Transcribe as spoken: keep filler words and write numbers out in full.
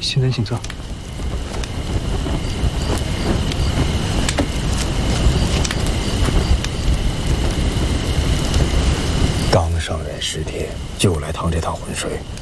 先生请坐。 刚上任十天就来趟这趟浑水，